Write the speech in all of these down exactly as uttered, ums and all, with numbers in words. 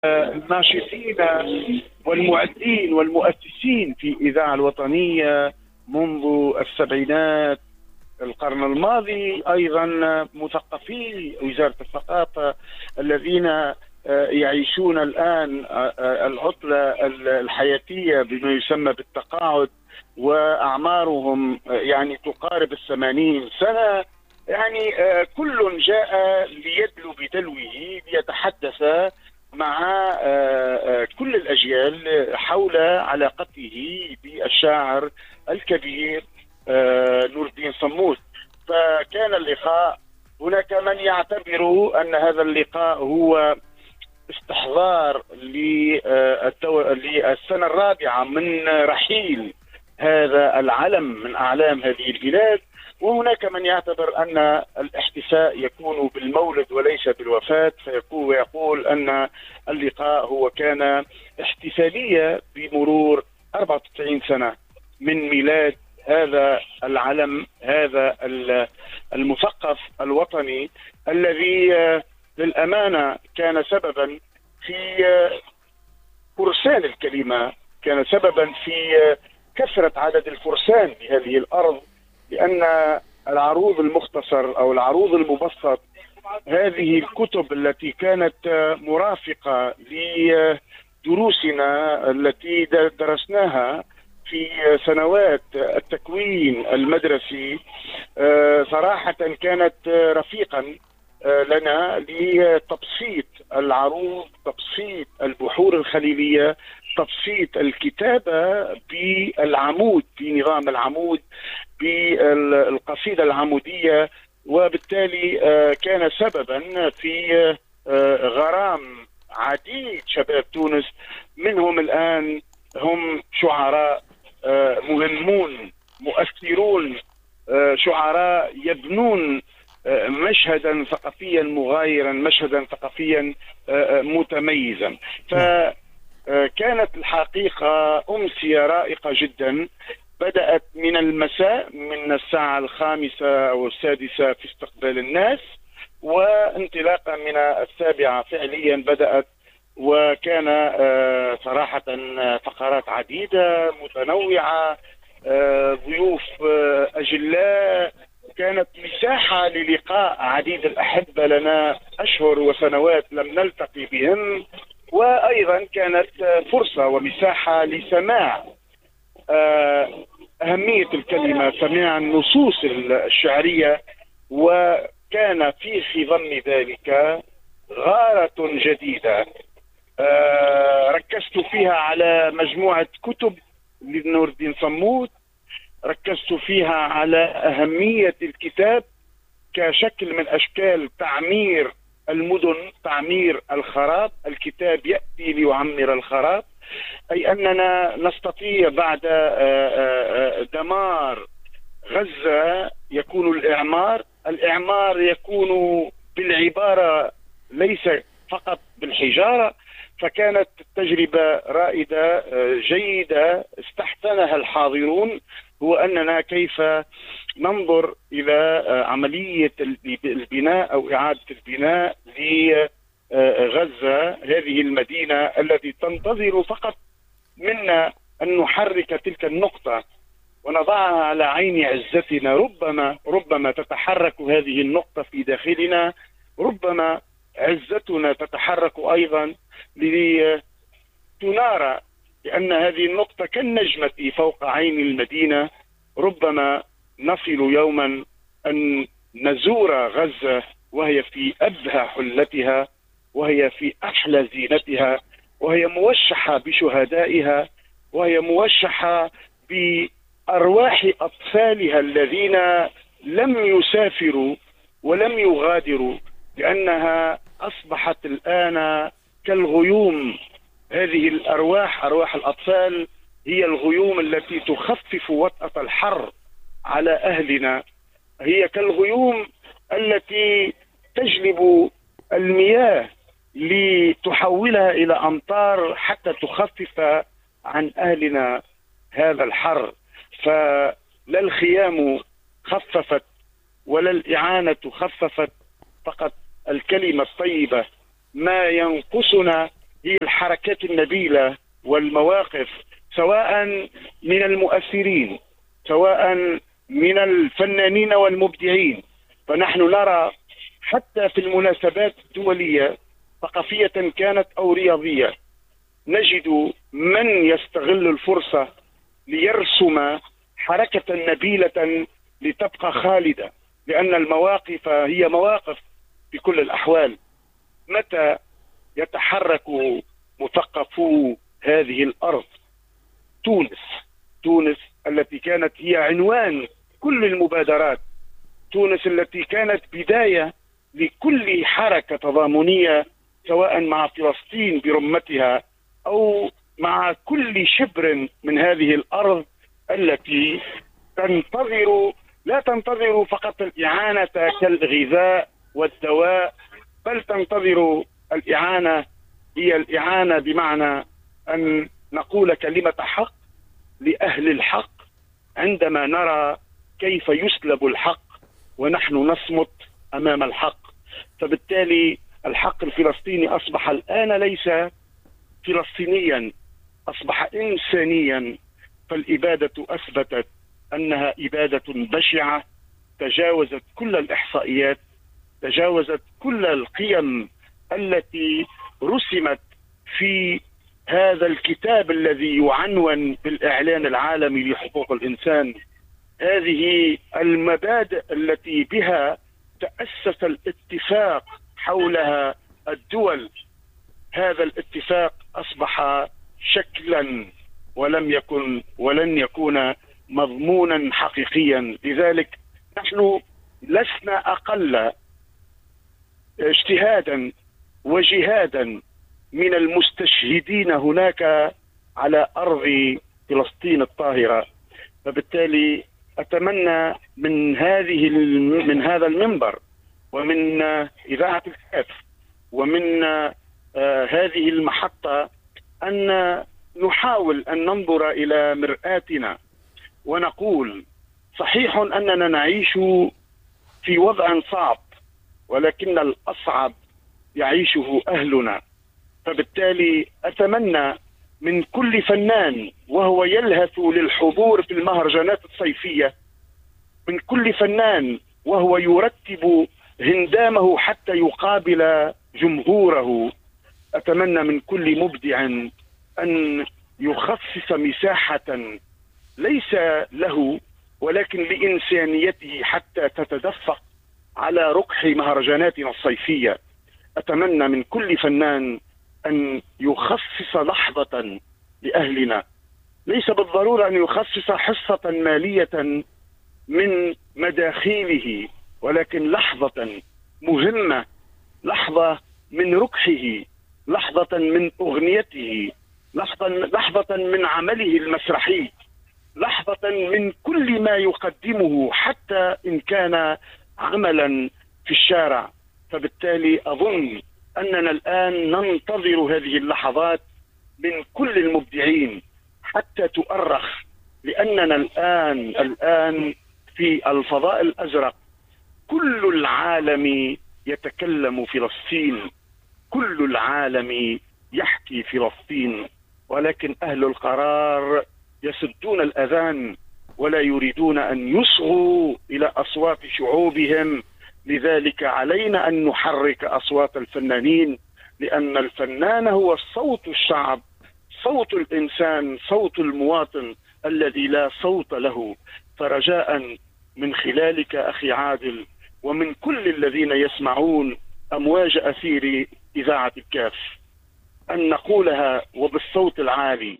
الناشطين والمعدين والمؤسسين في الإذاعة الوطنية منذ السبعينات القرن الماضي، أيضا مثقفي وزارة الثقافة الذين يعيشون الآن العطلة الحياتية بما يسمى بالتقاعد، وأعمارهم يعني تقارب الثمانين سنة. يعني كل جاء ليدلو بدلوه ليتحدث مع كل الأجيال حول علاقته بالشاعر الكبير نور الدين صمود. فكان اللقاء، هناك من يعتبر أن هذا اللقاء هو استحضار للسنة الرابعة من رحيل هذا العلم من أعلام هذه البلاد، وهناك من يعتبر أن الاحتفاء يكون بالمولد وليس بالوفاة، فيقول ويقول أن اللقاء هو كان احتفالية بمرور أربعة وتسعين سنة من ميلاد هذا العلم، هذا المثقف الوطني الذي للأمانة كان سببا في فرسان الكلمة، كان سببا في كثرة عدد الفرسان بهذه الأرض، لأن العروض المختصر أو العروض المبسط، هذه الكتب التي كانت مرافقة لدروسنا التي درسناها في سنوات التكوين المدرسي، صراحة كانت رفيقا لنا لتبسيط العروض، تبسيط البحور الخليلية، تبسيط الكتابة بالعمود، في نظام العمود، بالقصيدة العمودية، وبالتالي كان سببا في غرام عديد شباب تونس، منهم الآن هم شعراء مهمون مؤثرون، شعراء يبنون مشهدا ثقافيا مغايرا، مشهدا ثقافيا متميزا. فكانت الحقيقة أمسية رائقة جدا، بدأت من المساء من الساعة الخامسة أو السادسة في استقبال الناس، وانطلاقا من السابعة فعليا بدأت، وكان صراحة فقرات عديدة متنوعة، ضيوف أجلاء، كانت مساحة للقاء عديد الأحبة لنا أشهر وسنوات لم نلتقي بهم، وأيضا كانت فرصة ومساحة لسماع أهمية الكلمة، سماع النصوص الشعرية، وكان في خضم ذلك غارة جديدة ركزت فيها على مجموعة كتب لنور الدين صمود، ركزت فيها على أهمية الكتاب كشكل من أشكال تعمير المدن، تعمير الخراب. الكتاب يأتي ليعمر الخراب، أي أننا نستطيع بعد دمار غزة يكون الإعمار، الإعمار يكون بالعبارة ليس فقط بالحجارة. فكانت تجربة رائدة جيدة استحسنها الحاضرون، هو أننا كيف ننظر إلى عملية البناء أو إعادة البناء لغزة، هذه المدينة التي تنتظر فقط منا أن نحرك تلك النقطة ونضعها على عين عزتنا. ربما ربما تتحرك هذه النقطة في داخلنا، ربما عزتنا تتحرك أيضا لتنارى، لأن هذه النقطة كالنجمة فوق عين المدينة. ربما نصل يوما أن نزور غزة وهي في أبهى حلتها، وهي في أحلى زينتها، وهي موشحة بشهدائها، وهي موشحة بأرواح أطفالها الذين لم يسافروا ولم يغادروا، لأنها أصبحت الآن كالغيوم. هذه الأرواح، أرواح الأطفال، هي الغيوم التي تخفف وطأة الحر على أهلنا، هي كالغيوم التي تجلب المياه لتحولها إلى أمطار حتى تخفف عن أهلنا هذا الحر. فلا الخيام خففت ولا الإعانة خففت، فقط الكلمة الطيبة. ما ينقصنا هي الحركات النبيلة والمواقف، سواء من المؤثرين، سواء من الفنانين والمبدعين. فنحن نرى حتى في المناسبات الدولية ثقافية كانت أو رياضية، نجد من يستغل الفرصة ليرسم حركة نبيلة لتبقى خالدة، لأن المواقف هي مواقف في كل الأحوال. متى يتحرك مثقفو هذه الأرض؟ تونس، تونس التي كانت هي عنوان كل المبادرات، تونس التي كانت بداية لكل حركة تضامنية، سواء مع فلسطين برمتها أو مع كل شبر من هذه الأرض التي تنتظر، لا تنتظر فقط الإعانة كالغذاء والدواء، بل تنتظر الإعانة، هي الإعانة بمعنى أن نقول كلمة حق لأهل الحق عندما نرى كيف يسلب الحق ونحن نصمت أمام الحق. فبالتالي الحق الفلسطيني أصبح الآن ليس فلسطينيا، أصبح إنسانيا. فالإبادة أثبتت أنها إبادة بشعة، تجاوزت كل الإحصائيات، تجاوزت كل القيم التي رسمت في هذا الكتاب الذي يعنون بالإعلان العالمي لحقوق الإنسان. هذه المبادئ التي بها تأسس الاتفاق حولها الدول، هذا الاتفاق أصبح شكلا ولم يكن ولن يكون مضمونا حقيقيا. لذلك نحن لسنا أقل اجتهادا وجهادا من المستشهدين هناك على أرض فلسطين الطاهرة. فبالتالي أتمنى من هذه من هذا المنبر ومن إذاعة الكاف ومن آه هذه المحطة أن نحاول أن ننظر إلى مرآتنا ونقول صحيح أننا نعيش في وضع صعب، ولكن الأصعب يعيشه أهلنا. فبالتالي أتمنى من كل فنان وهو يلهث للحضور في المهرجانات الصيفية، من كل فنان وهو يرتب هندامه حتى يقابل جمهوره، أتمنى من كل مبدع أن يخصص مساحة ليس له ولكن لإنسانيته حتى تتدفق على ركح مهرجاناتنا الصيفية. أتمنى من كل فنان أن يخصص لحظة لأهلنا، ليس بالضرورة أن يخصص حصة مالية من مداخيله، ولكن لحظة مهمة، لحظة من ركحه، لحظة من أغنيته، لحظة لحظة من عمله المسرحي، لحظة من كل ما يقدمه حتى إن كان عملا في الشارع. فبالتالي أظن أننا الآن ننتظر هذه اللحظات من كل المبدعين حتى تؤرخ، لأننا الآن الآن في الفضاء الأزرق كل العالم يتكلم فلسطين، كل العالم يحكي فلسطين، ولكن أهل القرار يسدون الأذان ولا يريدون أن يصغوا إلى أصوات شعوبهم. لذلك علينا أن نحرك أصوات الفنانين، لأن الفنان هو صوت الشعب، صوت الإنسان، صوت المواطن الذي لا صوت له. فرجاء من خلالك أخي عادل ومن كل الذين يسمعون أمواج أثير إذاعة الكاف أن نقولها وبالصوت العالي: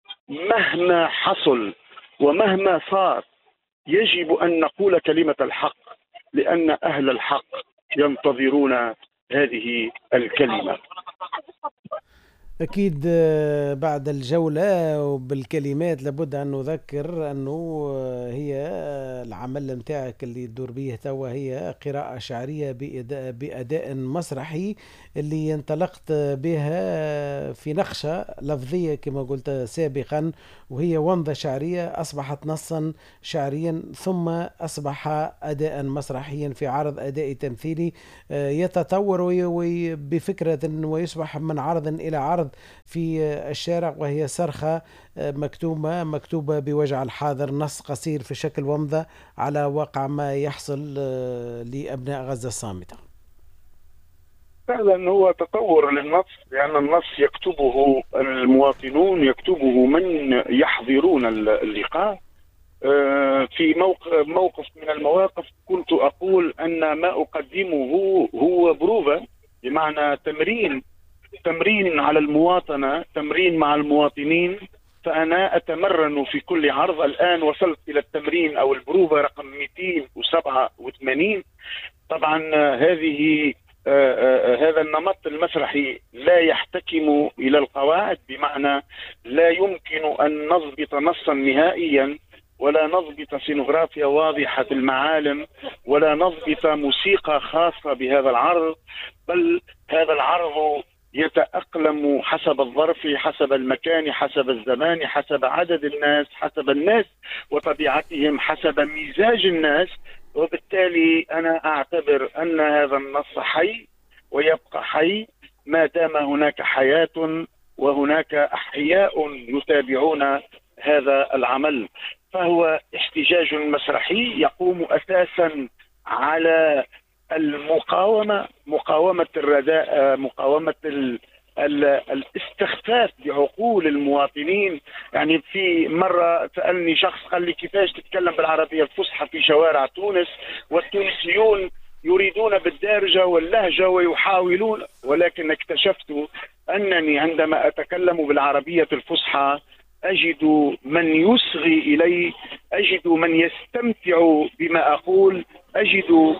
مهما حصل ومهما صار يجب أن نقول كلمة الحق، لأن أهل الحق ينتظرون هذه الكلمة. أكيد بعد الجولة وبالكلمات لابد أن نذكر أنه هي العمل متاعك اللي يدور به توا هي قراءة شعرية بأداء, بأداء مسرحي اللي انطلقت بها في نقشة لفظية كما قلت سابقا، وهي ومضة شعرية أصبحت نصا شعريا ثم أصبح أداء مسرحيا في عرض أدائي تمثيلي يتطور بفكرة ويصبح من عرض إلى عرض الأرض في الشارع، وهي صرخة مكتومة مكتوبة بوجع الحاضر، نص قصير في شكل ومضة على واقع ما يحصل لأبناء غزة الصامتة. فعلا هو تطور للنص، لأن النص يكتبه المواطنون، يكتبه من يحضرون اللقاء. في موقف من المواقف كنت أقول أن ما أقدمه هو بروفة، بمعنى تمرين تمرين على المواطنة، تمرين مع المواطنين. فأنا أتمرن في كل عرض. الآن وصلت إلى التمرين أو البروفة رقم مئتين وسبعة وثمانين. طبعا هذه آه آه هذا النمط المسرحي لا يحتكم إلى القواعد، بمعنى لا يمكن أن نضبط نصا نهائيا، ولا نضبط سينوغرافيا واضحة المعالم، ولا نضبط موسيقى خاصة بهذا العرض، بل هذا العرض يتأقلم حسب الظرف، حسب المكان، حسب الزمان، حسب عدد الناس، حسب الناس وطبيعتهم، حسب مزاج الناس. وبالتالي أنا أعتبر أن هذا النص حي ويبقى حي ما دام هناك حياة وهناك أحياء يتابعون هذا العمل. فهو احتجاج مسرحي يقوم أساسا على المقاومة، مقاومة الرداء، مقاومة ال الاستخفاف بعقول المواطنين. يعني في مرة سألني شخص قال لي كيفاش تتكلم بالعربية الفصحى في شوارع تونس، والتونسيون يريدون بالدارجة واللهجة ويحاولون، ولكن اكتشفت أنني عندما أتكلم بالعربية الفصحى أجد من يصغي إلي، أجد من يستمتع بما أقول، أجد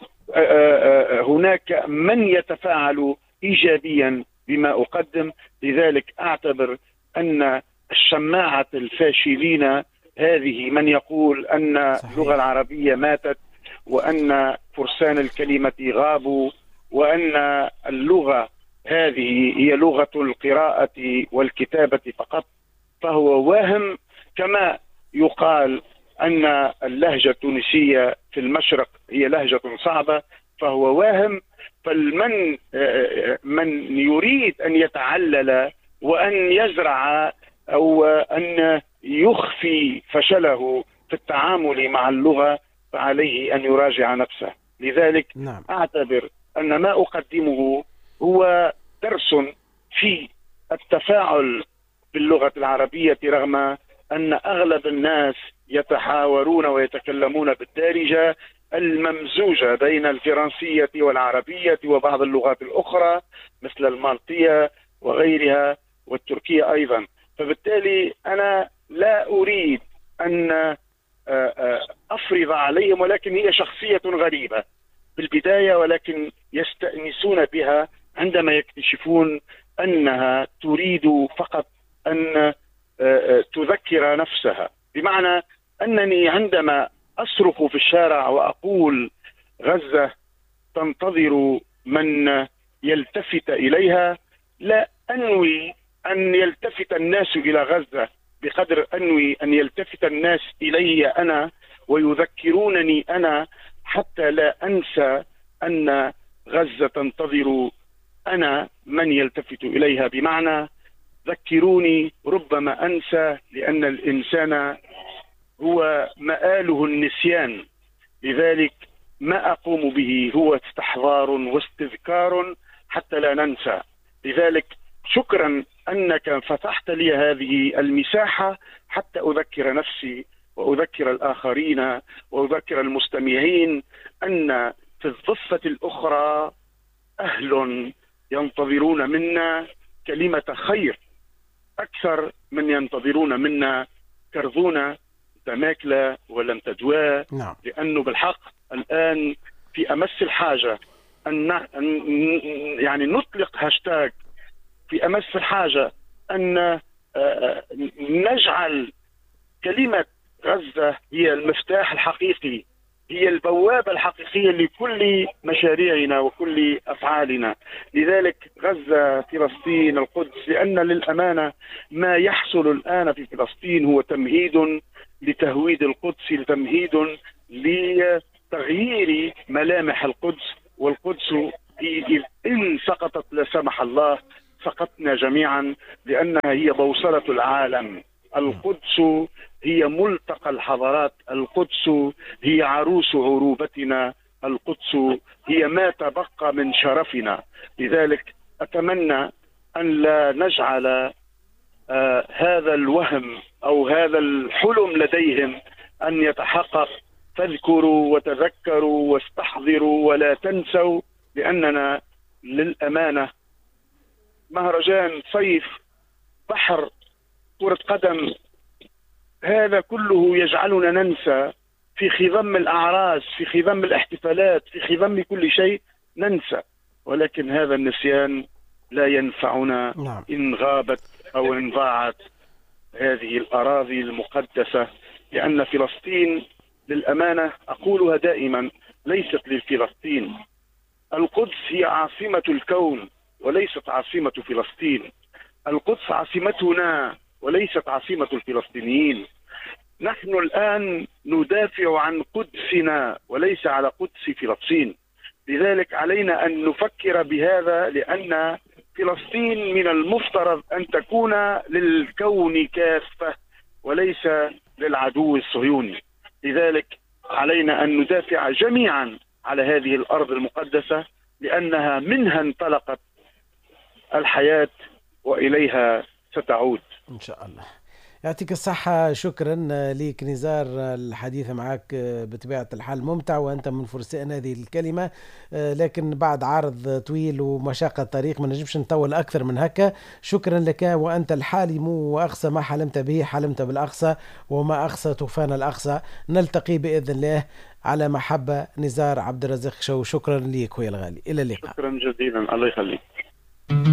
هناك من يتفاعل إيجابيا بما أقدم. لذلك أعتبر أن الشماعة الفاشلين هذه، من يقول أن اللغة العربية ماتت، وأن فرسان الكلمة غابوا، وأن اللغة هذه هي لغة القراءة والكتابة فقط، فهو واهم. كما يقال أن اللهجة التونسية في المشرق هي لهجة صعبة، فهو واهم. فالمن من يريد أن يتعلل وأن يزرع أو أن يخفي فشله في التعامل مع اللغة فعليه أن يراجع نفسه. لذلك نعم. أعتبر أن ما أقدمه هو درس في التفاعل باللغة العربية، رغم أن أغلب الناس يتحاورون ويتكلمون بالدارجة الممزوجة بين الفرنسية والعربية وبعض اللغات الأخرى مثل المالطية وغيرها والتركية أيضا. فبالتالي أنا لا أريد أن أفرض عليهم، ولكن هي شخصية غريبة بالبداية، ولكن يستأنسون بها عندما يكتشفون أنها تريد فقط أن تذكر نفسها. بمعنى أنني عندما أصرخ في الشارع وأقول غزة تنتظر من يلتفت إليها، لا أنوي أن يلتفت الناس إلى غزة بقدر أنوي أن يلتفت الناس إلي أنا ويذكرونني أنا، حتى لا أنسى أن غزة تنتظر أنا من يلتفت إليها. بمعنى ذكروني ربما أنسى، لأن الإنسان هو مآله النسيان. لذلك ما أقوم به هو استحضار واستذكار حتى لا ننسى. لذلك شكرا أنك فتحت لي هذه المساحة حتى أذكر نفسي وأذكر الآخرين وأذكر المستمعين أن في الضفة الأخرى أهل ينتظرون منا كلمة خير أكثر من ينتظرون منا كرذونة تماكلة ولم تدوى. نعم. لأنه بالحق الآن في أمس الحاجة أن يعني نطلق هاشتاج، في أمس الحاجة أن نجعل كلمة غزة هي المفتاح الحقيقي، هي البوابة الحقيقية لكل مشاريعنا وكل أفعالنا. لذلك غزة، فلسطين، القدس، لأن للأمانة ما يحصل الآن في فلسطين هو تمهيد لتهويد القدس، لتمهيد لتغيير ملامح القدس. والقدس إن سقطت لا سمح الله سقطنا جميعا، لأنها هي بوصلة العالم. القدس هي ملتقى الحضارات، القدس هي عروس عروبتنا، القدس هي ما تبقى من شرفنا. لذلك أتمنى أن لا نجعل آه هذا الوهم أو هذا الحلم لديهم أن يتحقق. فاذكروا وتذكروا واستحضروا ولا تنسوا، لأننا للأمانة مهرجان صيف، بحر، كرة قدم، هذا كله يجعلنا ننسى في خضم الأعراس، في خضم الاحتفالات، في خضم كل شيء ننسى. ولكن هذا النسيان لا ينفعنا نعم. إن غابت أو إن ضاعت هذه الأراضي المقدسة. لأن فلسطين للأمانة أقولها دائما ليست للفلسطين، القدس هي عاصمة الكون وليست عاصمة فلسطين. القدس عاصمتنا وليست عاصمة الفلسطينيين. نحن الآن ندافع عن قدسنا وليس على قدس فلسطين. لذلك علينا أن نفكر بهذا، لأن فلسطين من المفترض أن تكون للكون كافة وليس للعدو الصهيوني. لذلك علينا أن ندافع جميعا على هذه الأرض المقدسة، لأنها منها انطلقت الحياة وإليها ستعود إن شاء الله. يعطيك الصحة، شكرا لك نزار. الحديث معك بطبيعة الحال ممتع وأنت من فرسان هذه الكلمة، لكن بعد عرض طويل ومشاقة الطريق ما نجمش نطول أكثر من هكا. شكرا لك، وأنت الحالم وأقصى ما حلمت به، حلمت بالأقصى وما أقصى طوفان الأقصى. نلتقي بإذن الله على محبة. نزار عبد الرزاق شو، شكرا لك خويا الغالي، إلى اللقاء. شكرا جزيلا، الله يخليك.